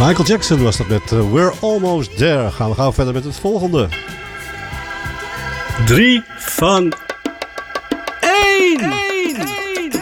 Michael Jackson was dat met We're Almost There. Gaan we gauw verder met het volgende. 3 van 1.